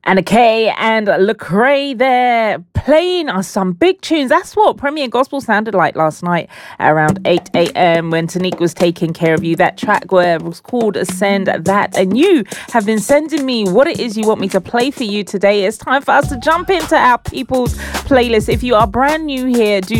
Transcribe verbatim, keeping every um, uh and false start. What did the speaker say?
Anna Kay and Lecrae there playing us some big tunes. That's what Premier Gospel sounded like last night at around eight a.m. when Tanique was taking care of you. That track was called Send That. And you have been sending me what it is you want me to play for you today. It's time for us to jump into our People's Playlist. If you are brand new here, do